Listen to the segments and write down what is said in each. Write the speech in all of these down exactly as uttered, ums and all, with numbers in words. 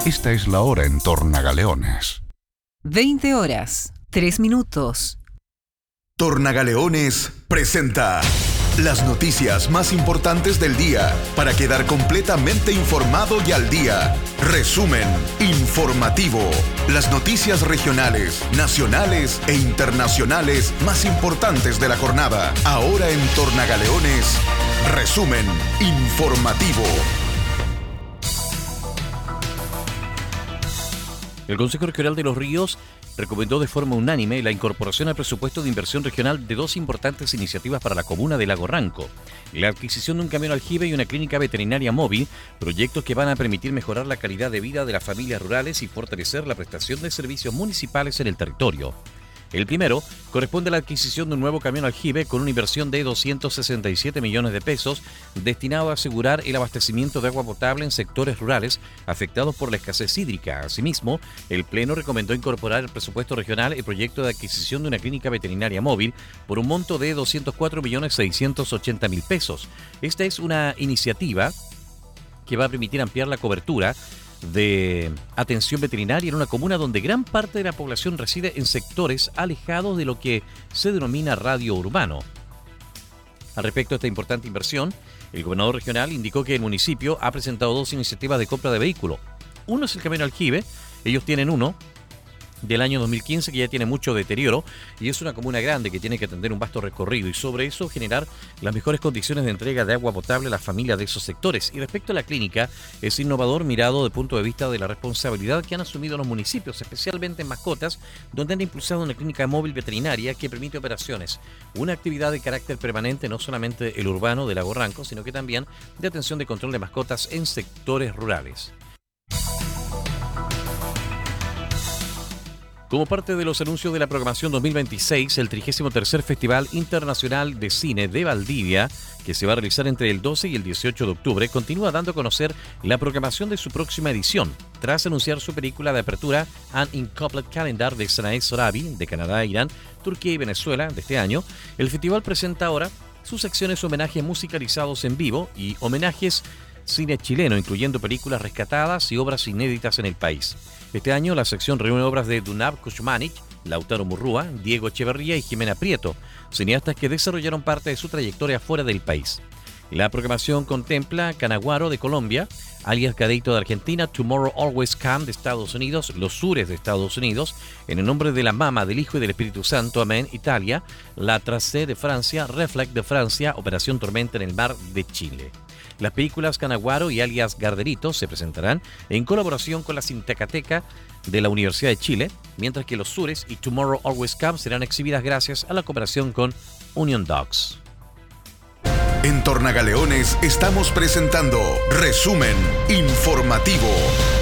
Esta es la hora en Tornagaleones. veinte horas, tres minutos. Tornagaleones presenta las noticias más importantes del día para quedar completamente informado y al día. Resumen informativo. Las noticias regionales, nacionales e internacionales más importantes de la jornada. Ahora en Tornagaleones, resumen informativo. El Consejo Regional de Los Ríos recomendó de forma unánime la incorporación al presupuesto de inversión regional de dos importantes iniciativas para la comuna de Lago Ranco: la adquisición de un camión aljibe y una clínica veterinaria móvil, proyectos que van a permitir mejorar la calidad de vida de las familias rurales y fortalecer la prestación de servicios municipales en el territorio. El primero corresponde a la adquisición de un nuevo camión aljibe con una inversión de doscientos sesenta y siete millones de pesos destinado a asegurar el abastecimiento de agua potable en sectores rurales afectados por la escasez hídrica. Asimismo, el Pleno recomendó incorporar al presupuesto regional el proyecto de adquisición de una clínica veterinaria móvil por un monto de doscientos cuatro millones seiscientos ochenta mil pesos. Esta es una iniciativa que va a permitir ampliar la cobertura de atención veterinaria en una comuna donde gran parte de la población reside en sectores alejados de lo que se denomina radio urbano. Al respecto de esta importante inversión, el gobernador regional indicó que el municipio ha presentado dos iniciativas de compra de vehículos. Uno es el camión aljibe, ellos tienen uno del año dos mil quince que ya tiene mucho deterioro y es una comuna grande que tiene que atender un vasto recorrido y sobre eso generar las mejores condiciones de entrega de agua potable a las familias de esos sectores. Y respecto a la clínica, es innovador mirado desde el punto de vista de la responsabilidad que han asumido los municipios, especialmente en mascotas, donde han impulsado una clínica móvil veterinaria que permite operaciones, una actividad de carácter permanente, no solamente el urbano de Lago Ranco, sino que también de atención de control de mascotas en sectores rurales. Como parte de los anuncios de la programación dos mil veintiséis, el trigésimo tercer Festival Internacional de Cine de Valdivia, que se va a realizar entre el doce y el dieciocho de octubre, continúa dando a conocer la programación de su próxima edición. Tras anunciar su película de apertura, An Incomplete Calendar de Sanae Sorabi, de Canadá, Irán, Turquía y Venezuela, de este año, el festival presenta ahora sus secciones homenajes musicalizados en vivo y homenajes cine chileno, incluyendo películas rescatadas y obras inéditas en el país. Este año la sección reúne obras de Dunab Kuchmanich, Lautaro Murrúa, Diego Echeverría y Jimena Prieto, cineastas que desarrollaron parte de su trayectoria fuera del país. La programación contempla Canaguaro de Colombia, Alias Cadeito de Argentina, Tomorrow Always Come de Estados Unidos, Los Sures de Estados Unidos, En el nombre de la Mama, del Hijo y del Espíritu Santo, Amén, Italia, La Tracé de Francia, Reflect de Francia, Operación Tormenta en el Mar de Chile. Las películas Canaguaro y Alias Garderito se presentarán en colaboración con la Cintecateca de la Universidad de Chile, mientras que Los Sures y Tomorrow Always Come serán exhibidas gracias a la cooperación con Union Dogs. En Tornagaleones estamos presentando Resumen Informativo.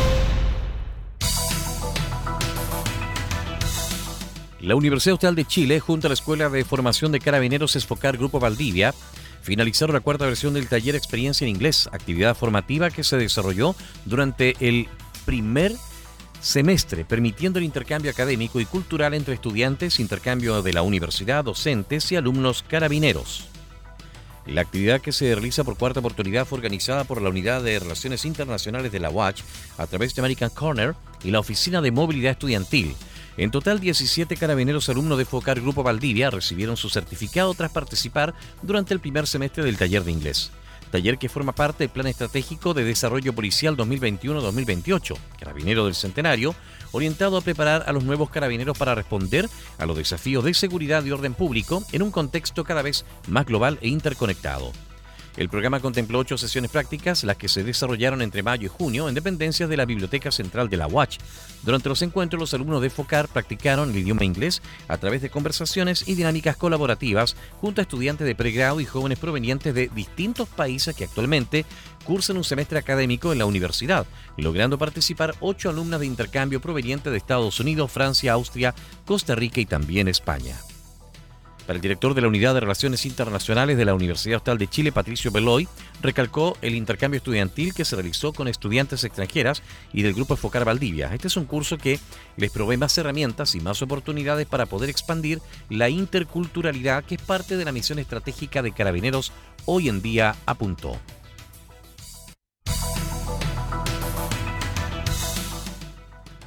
La Universidad Austral de Chile, junto a la Escuela de Formación de Carabineros Esfocar Grupo Valdivia, finalizaron la cuarta versión del taller Experiencia en Inglés, actividad formativa que se desarrolló durante el primer semestre, permitiendo el intercambio académico y cultural entre estudiantes, intercambio de la universidad, docentes y alumnos carabineros. La actividad, que se realiza por cuarta oportunidad, fue organizada por la Unidad de Relaciones Internacionales de la U A C H a través de American Corner y la Oficina de Movilidad Estudiantil. En total, diecisiete carabineros alumnos de FOCAR Grupo Valdivia recibieron su certificado tras participar durante el primer semestre del taller de inglés. Taller que forma parte del Plan Estratégico de Desarrollo Policial dos mil veintiuno a dos mil veintiocho, Carabinero del Centenario, orientado a preparar a los nuevos carabineros para responder a los desafíos de seguridad y orden público en un contexto cada vez más global e interconectado. El programa contempló ocho sesiones prácticas, las que se desarrollaron entre mayo y junio en dependencias de la Biblioteca Central de la U A C H. Durante los encuentros, los alumnos de FOCAR practicaron el idioma inglés a través de conversaciones y dinámicas colaborativas junto a estudiantes de pregrado y jóvenes provenientes de distintos países que actualmente cursan un semestre académico en la universidad, logrando participar ocho alumnas de intercambio provenientes de Estados Unidos, Francia, Austria, Costa Rica y también España. Para el director de la Unidad de Relaciones Internacionales de la Universidad Austral de Chile, Patricio Beloy, recalcó el intercambio estudiantil que se realizó con estudiantes extranjeras y del Grupo FOCAR Valdivia. Este es un curso que les provee más herramientas y más oportunidades para poder expandir la interculturalidad, que es parte de la misión estratégica de Carabineros hoy en día, apuntó.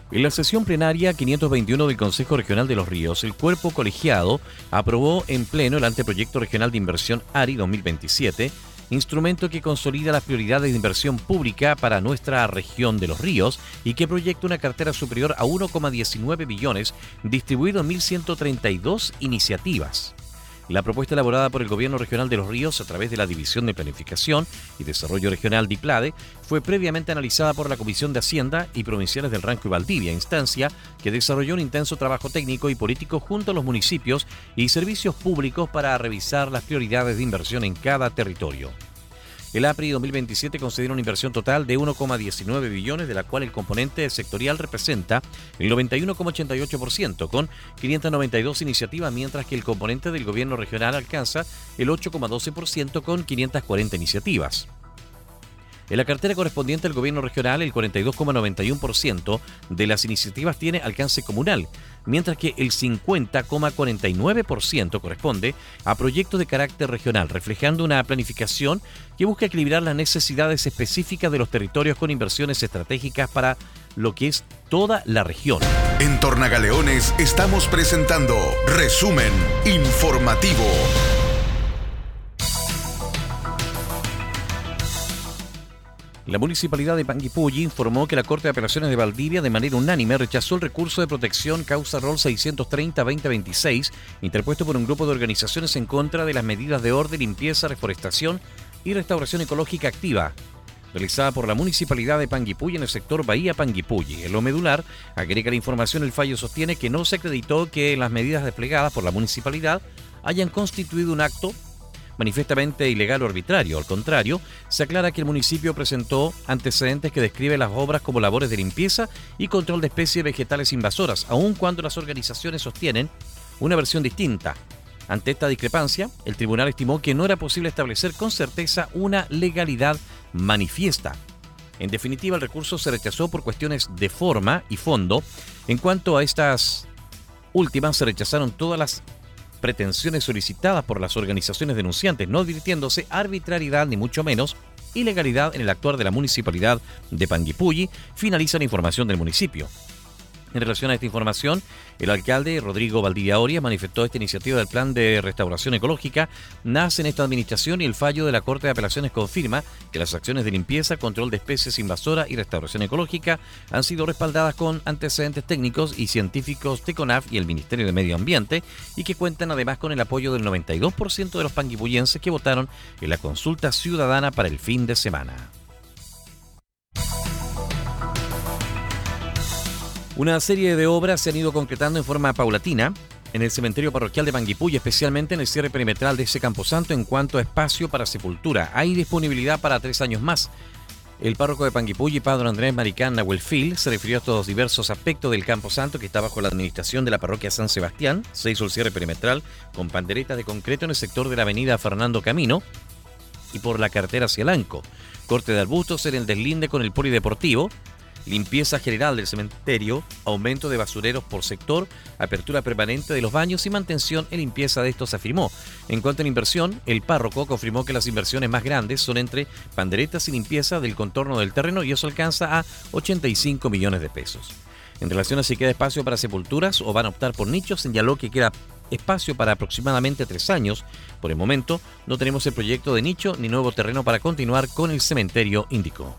En la sesión plenaria quinientos veintiuno del Consejo Regional de los Ríos, el cuerpo colegiado aprobó en pleno el anteproyecto regional de inversión A R I dos mil veintisiete, instrumento que consolida las prioridades de inversión pública para nuestra región de los ríos y que proyecta una cartera superior a uno coma diecinueve billones distribuido en mil ciento treinta y dos iniciativas. La propuesta elaborada por el Gobierno Regional de los Ríos a través de la División de Planificación y Desarrollo Regional DIPLADE fue previamente analizada por la Comisión de Hacienda y Provinciales del Ranco y Valdivia, instancia que desarrolló un intenso trabajo técnico y político junto a los municipios y servicios públicos para revisar las prioridades de inversión en cada territorio. El A P R I dos mil veintisiete considera una inversión total de uno coma diecinueve billones, de la cual el componente sectorial representa el noventa y uno coma ochenta y ocho por ciento, con quinientas noventa y dos iniciativas, mientras que el componente del gobierno regional alcanza el ocho coma doce por ciento con quinientas cuarenta iniciativas. En la cartera correspondiente al gobierno regional, el cuarenta y dos coma noventa y uno por ciento de las iniciativas tiene alcance comunal, mientras que el cincuenta coma cuarenta y nueve por ciento corresponde a proyectos de carácter regional, reflejando una planificación que busca equilibrar las necesidades específicas de los territorios con inversiones estratégicas para lo que es toda la región. En Tornagaleones estamos presentando Resumen Informativo. La Municipalidad de Panguipulli informó que la Corte de Apelaciones de Valdivia de manera unánime rechazó el recurso de protección causa rol seiscientos treinta barra veinte veintiséis interpuesto por un grupo de organizaciones en contra de las medidas de orden, limpieza, reforestación y restauración ecológica activa realizada por la Municipalidad de Panguipulli en el sector Bahía Panguipulli. En lo medular, agrega la información, el fallo sostiene que no se acreditó que las medidas desplegadas por la Municipalidad hayan constituido un acto manifiestamente ilegal o arbitrario. Al contrario, se aclara que el municipio presentó antecedentes que describen las obras como labores de limpieza y control de especies vegetales invasoras, aun cuando las organizaciones sostienen una versión distinta. Ante esta discrepancia, el tribunal estimó que no era posible establecer con certeza una legalidad manifiesta. En definitiva, el recurso se rechazó por cuestiones de forma y fondo. En cuanto a estas últimas, se rechazaron todas las pretensiones solicitadas por las organizaciones denunciantes, no advirtiéndose arbitrariedad ni mucho menos ilegalidad en el actuar de la Municipalidad de Panguipulli, finaliza la información del municipio. En relación a esta información, el alcalde Rodrigo Valdivia Oria manifestó esta iniciativa del Plan de Restauración Ecológica nace en esta administración y el fallo de la Corte de Apelaciones confirma que las acciones de limpieza, control de especies invasoras y restauración ecológica han sido respaldadas con antecedentes técnicos y científicos de CONAF y el Ministerio de Medio Ambiente y que cuentan además con el apoyo del noventa y dos por ciento de los panguipullenses que votaron en la consulta ciudadana para el fin de semana. Una serie de obras se han ido concretando en forma paulatina en el cementerio parroquial de Panguipulli, especialmente en el cierre perimetral de ese camposanto en cuanto a espacio para sepultura. Hay disponibilidad para tres años más. El párroco de Panguipulli, Padre Andrés Maricán Nahuelfil, se refirió a estos diversos aspectos del camposanto que está bajo la administración de la parroquia San Sebastián. Se hizo el cierre perimetral con panderetas de concreto en el sector de la avenida Fernando Camino y por la carretera hacia Lanco. Corte de arbustos en el deslinde con el polideportivo. Limpieza general del cementerio, aumento de basureros por sector, apertura permanente de los baños y mantención en limpieza de estos, afirmó. En cuanto a la inversión, el párroco confirmó que las inversiones más grandes son entre panderetas y limpieza del contorno del terreno y eso alcanza a ochenta y cinco millones de pesos. En relación a si queda espacio para sepulturas o van a optar por nichos, señaló que queda espacio para aproximadamente tres años. Por el momento, no tenemos el proyecto de nicho ni nuevo terreno para continuar con el cementerio, indicó.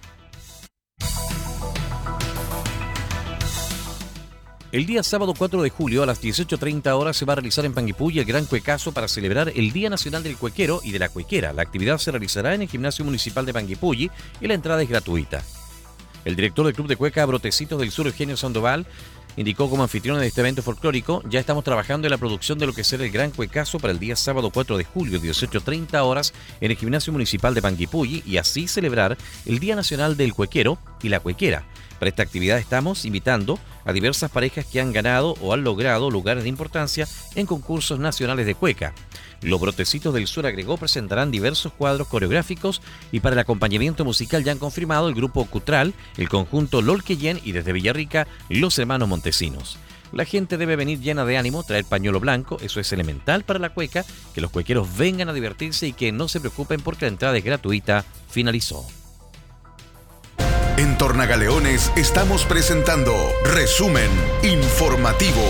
El día sábado cuatro de julio a las dieciocho treinta horas se va a realizar en Panguipulli el Gran Cuecazo para celebrar el Día Nacional del Cuequero y de la Cuequera. La actividad se realizará en el Gimnasio Municipal de Panguipulli y la entrada es gratuita. El director del Club de Cueca Brotecitos del Sur, Eugenio Sandoval, indicó como anfitrión de este evento folclórico: ya estamos trabajando en la producción de lo que será el Gran Cuecazo para el día sábado cuatro de julio, dieciocho treinta horas, en el Gimnasio Municipal de Panguipulli y así celebrar el Día Nacional del Cuequero y la Cuequera. Para esta actividad estamos invitando a diversas parejas que han ganado o han logrado lugares de importancia en concursos nacionales de cueca. Los Brotecitos del Sur, agregó, presentarán diversos cuadros coreográficos y para el acompañamiento musical ya han confirmado el grupo Cutral, el conjunto Lolqueyen y desde Villarrica los hermanos Montesinos. La gente debe venir llena de ánimo, traer pañuelo blanco, eso es elemental para la cueca, que los cuequeros vengan a divertirse y que no se preocupen porque la entrada es gratuita, finalizó. En Tornagaleones estamos presentando Resumen Informativo.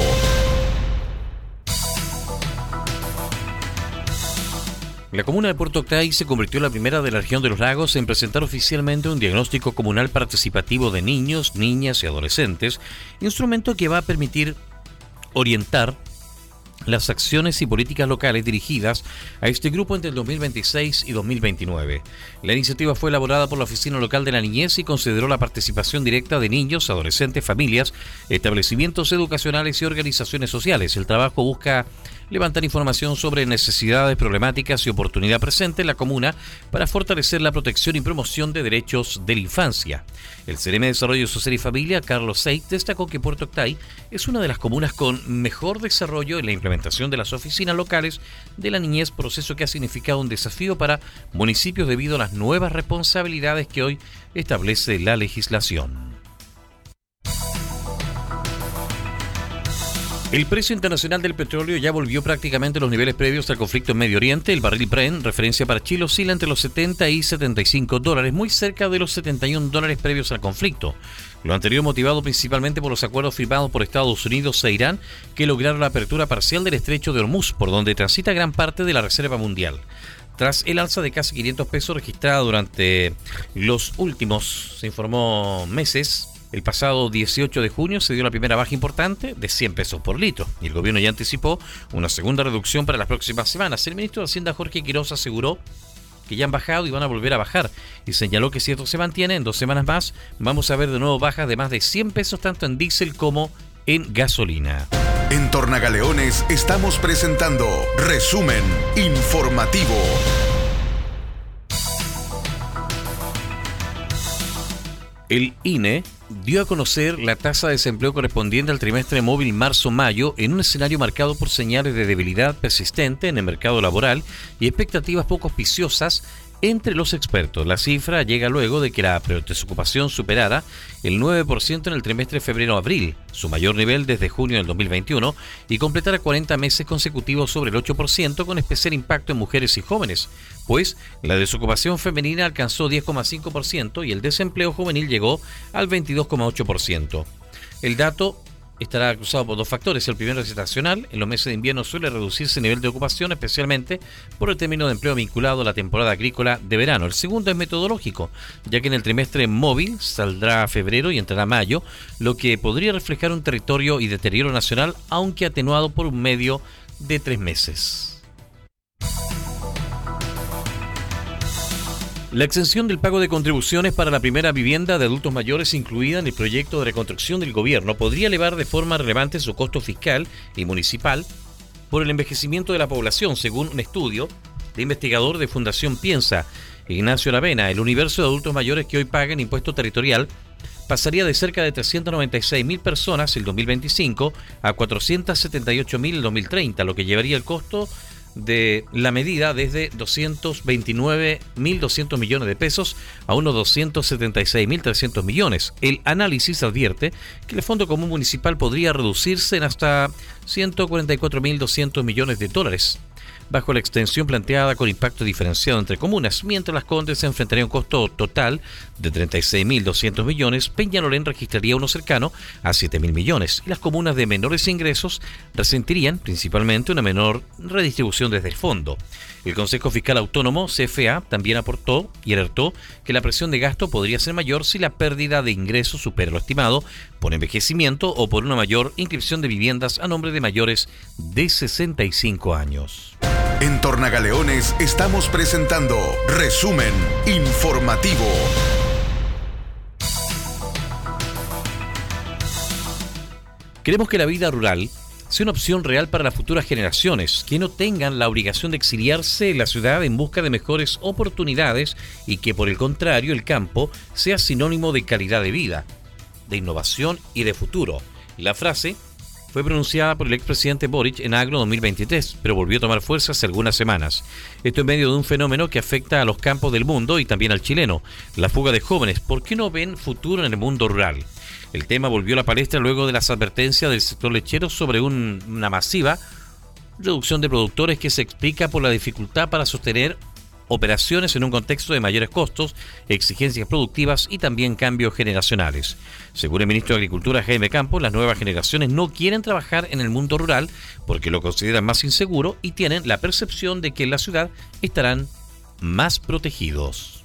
La comuna de Puerto Octay se convirtió en la primera de la región de los lagos en presentar oficialmente un diagnóstico comunal participativo de niños, niñas y adolescentes, instrumento que va a permitir orientar las acciones y políticas locales dirigidas a este grupo entre el dos mil veintiséis y dos mil veintinueve. La iniciativa fue elaborada por la Oficina Local de la Niñez y consideró la participación directa de niños, adolescentes, familias, establecimientos educacionales y organizaciones sociales. El trabajo busca levantar información sobre necesidades, problemáticas y oportunidad presente en la comuna para fortalecer la protección y promoción de derechos de la infancia. El C R M de Desarrollo Social y Familia, Carlos Seit, destacó que Puerto Octay es una de las comunas con mejor desarrollo en la implementación de las oficinas locales de la niñez, proceso que ha significado un desafío para municipios debido a las nuevas responsabilidades que hoy establece la legislación. El precio internacional del petróleo ya volvió prácticamente a los niveles previos al conflicto en Medio Oriente. El barril Brent, referencia para Chile, oscila entre los setenta y setenta y cinco dólares, muy cerca de los setenta y un dólares previos al conflicto. Lo anterior motivado principalmente por los acuerdos firmados por Estados Unidos e Irán, que lograron la apertura parcial del estrecho de Hormuz, por donde transita gran parte de la reserva mundial. Tras el alza de casi quinientos pesos registrada durante los últimos, se informó, meses, el pasado dieciocho de junio se dio la primera baja importante de cien pesos por litro y el gobierno ya anticipó una segunda reducción para las próximas semanas. El ministro de Hacienda, Jorge Quiroz, aseguró que ya han bajado y van a volver a bajar y señaló que si esto se mantiene, en dos semanas más vamos a ver de nuevo bajas de más de cien pesos tanto en diésel como en gasolina. En Tornagaleones estamos presentando Resumen Informativo. El I N E dio a conocer la tasa de desempleo correspondiente al trimestre móvil marzo-mayo en un escenario marcado por señales de debilidad persistente en el mercado laboral y expectativas poco auspiciosas entre los expertos. La cifra llega luego de que la desocupación superara el nueve por ciento en el trimestre febrero-abril, su mayor nivel desde junio del dos mil veintiuno, y completara cuarenta meses consecutivos sobre el ocho por ciento, con especial impacto en mujeres y jóvenes, pues la desocupación femenina alcanzó diez coma cinco por ciento y el desempleo juvenil llegó al veintidós coma ocho por ciento. El dato estará cruzado por dos factores. El primero es estacional. En los meses de invierno suele reducirse el nivel de ocupación, especialmente por el término de empleo vinculado a la temporada agrícola de verano. El segundo es metodológico, ya que en el trimestre móvil saldrá febrero y entrará mayo, lo que podría reflejar un territorio y deterioro nacional, aunque atenuado por un medio de tres meses. La exención del pago de contribuciones para la primera vivienda de adultos mayores incluida en el proyecto de reconstrucción del gobierno podría elevar de forma relevante su costo fiscal y municipal por el envejecimiento de la población, según un estudio de investigador de Fundación Piensa, Ignacio Aravena. El universo de adultos mayores que hoy pagan impuesto territorial pasaría de cerca de trescientas noventa y seis mil personas en el dos mil veinticinco a cuatrocientas setenta y ocho mil en el dos mil treinta, lo que llevaría el costo de la medida desde doscientos veintinueve mil doscientos millones de pesos a unos doscientos setenta y seis mil trescientos millones. El análisis advierte que el Fondo Común Municipal podría reducirse en hasta ciento cuarenta y cuatro mil doscientos millones de dólares, bajo la extensión planteada con impacto diferenciado entre comunas. Mientras Las Condes se enfrentaría a un costo total de treinta y seis mil doscientos millones, Peñalolén registraría uno cercano a siete mil millones y las comunas de menores ingresos resentirían principalmente una menor redistribución desde el fondo. El Consejo Fiscal Autónomo, C F A, también aportó y alertó que la presión de gasto podría ser mayor si la pérdida de ingresos supera lo estimado por envejecimiento o por una mayor inscripción de viviendas a nombre de mayores de sesenta y cinco años. En Tornagaleones estamos presentando Resumen Informativo. Queremos que la vida rural sea una opción real para las futuras generaciones, que no tengan la obligación de exiliarse de la ciudad en busca de mejores oportunidades y que, por el contrario, el campo sea sinónimo de calidad de vida, de innovación y de futuro. La frase fue pronunciada por el expresidente Boric en Agro dos mil veintitrés, pero volvió a tomar fuerza hace algunas semanas. Esto en medio de un fenómeno que afecta a los campos del mundo y también al chileno, la fuga de jóvenes. ¿Por qué no ven futuro en el mundo rural? El tema volvió a la palestra luego de las advertencias del sector lechero sobre un, una masiva reducción de productores que se explica por la dificultad para sostener operaciones en un contexto de mayores costos, exigencias productivas y también cambios generacionales. Según el ministro de Agricultura, Jaime Campos, las nuevas generaciones no quieren trabajar en el mundo rural porque lo consideran más inseguro y tienen la percepción de que en la ciudad estarán más protegidos.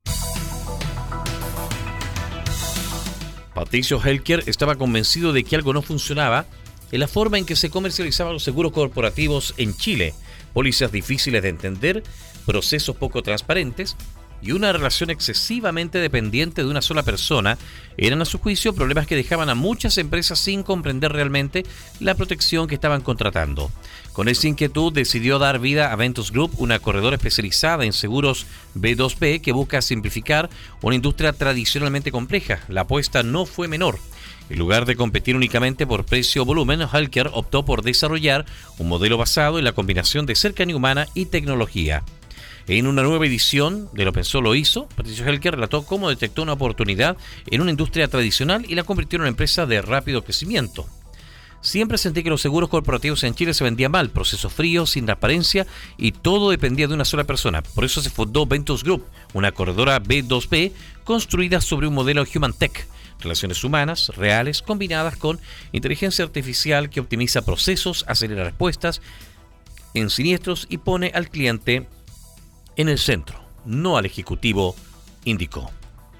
Patricio Helker estaba convencido de que algo no funcionaba en la forma en que se comercializaban los seguros corporativos en Chile, pólizas difíciles de entender, procesos poco transparentes y una relación excesivamente dependiente de una sola persona eran a su juicio problemas que dejaban a muchas empresas sin comprender realmente la protección que estaban contratando. Con esa inquietud decidió dar vida a Ventus Group, una corredora especializada en seguros B dos B que busca simplificar una industria tradicionalmente compleja. La apuesta no fue menor. En lugar de competir únicamente por precio o volumen, Helker optó por desarrollar un modelo basado en la combinación de cercanía humana y tecnología. En una nueva edición de Lo Pensó, Lo Hizo, Patricio Helker relató cómo detectó una oportunidad en una industria tradicional y la convirtió en una empresa de rápido crecimiento. Siempre sentí que los seguros corporativos en Chile se vendían mal, procesos fríos, sin transparencia y todo dependía de una sola persona. Por eso se fundó Ventus Group, una corredora B dos B construida sobre un modelo Human Tech, relaciones humanas reales combinadas con inteligencia artificial que optimiza procesos, acelera respuestas en siniestros y pone al cliente en el centro, no al ejecutivo, indicó.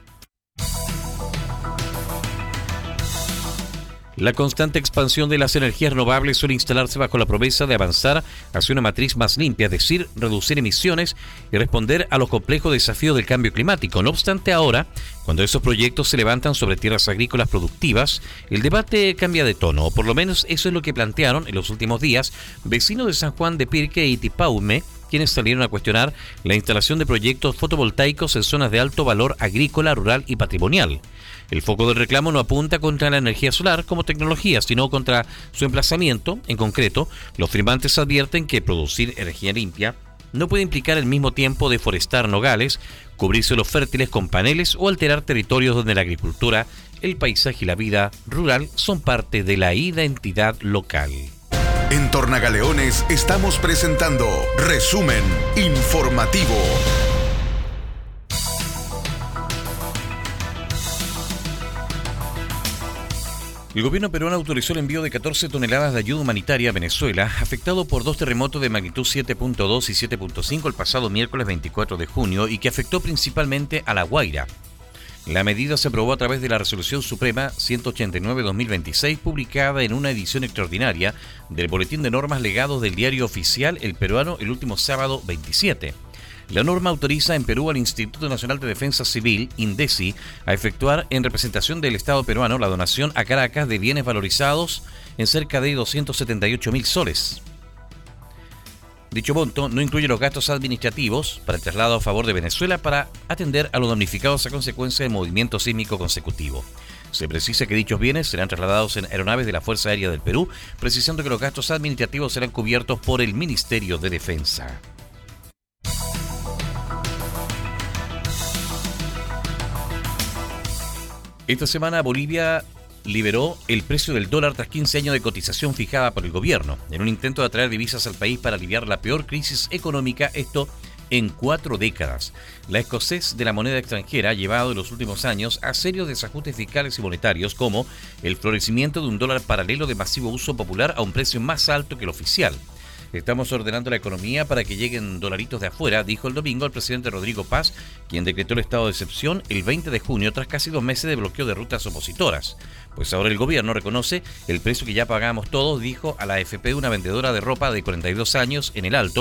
La constante expansión de las energías renovables suele instalarse bajo la promesa de avanzar hacia una matriz más limpia, es decir, reducir emisiones y responder a los complejos desafíos del cambio climático. No obstante, ahora, cuando esos proyectos se levantan sobre tierras agrícolas productivas, el debate cambia de tono, o por lo menos eso es lo que plantearon en los últimos días vecinos de San Juan de Pirque y Tipaume, quienes salieron a cuestionar la instalación de proyectos fotovoltaicos en zonas de alto valor agrícola, rural y patrimonial. El foco del reclamo no apunta contra la energía solar como tecnología, sino contra su emplazamiento. En concreto, los firmantes advierten que producir energía limpia no puede implicar al mismo tiempo deforestar nogales, cubrir suelos fértiles con paneles o alterar territorios donde la agricultura, el paisaje y la vida rural son parte de la identidad local. En Tornagaleones estamos presentando Resumen Informativo. El gobierno peruano autorizó el envío de catorce toneladas de ayuda humanitaria a Venezuela, afectado por dos terremotos de magnitud siete punto dos y siete punto cinco el pasado miércoles veinticuatro de junio y que afectó principalmente a La Guaira. La medida se aprobó a través de la Resolución Suprema ciento ochenta y nueve guión dos mil veintiséis, publicada en una edición extraordinaria del Boletín de Normas Legados del Diario Oficial El Peruano el último sábado veintisiete. La norma autoriza en Perú al Instituto Nacional de Defensa Civil, INDECI, a efectuar en representación del Estado peruano la donación a Caracas de bienes valorizados en cerca de doscientos setenta y ocho mil soles. Dicho monto no incluye los gastos administrativos para el traslado a favor de Venezuela para atender a los damnificados a consecuencia del movimiento sísmico consecutivo. Se precisa que dichos bienes serán trasladados en aeronaves de la Fuerza Aérea del Perú, precisando que los gastos administrativos serán cubiertos por el Ministerio de Defensa. Esta semana Bolivia liberó el precio del dólar tras quince años de cotización fijada por el gobierno, en un intento de atraer divisas al país para aliviar la peor crisis económica, esto en cuatro décadas. La escasez de la moneda extranjera ha llevado en los últimos años a serios desajustes fiscales y monetarios, como el florecimiento de un dólar paralelo de masivo uso popular a un precio más alto que el oficial. Estamos ordenando la economía para que lleguen dolaritos de afuera, dijo el domingo el presidente Rodrigo Paz, quien decretó el estado de excepción el veinte de junio tras casi dos meses de bloqueo de rutas opositoras. Pues ahora el gobierno reconoce el precio que ya pagamos todos, dijo a la A F P una vendedora de ropa de cuarenta y dos años en El Alto,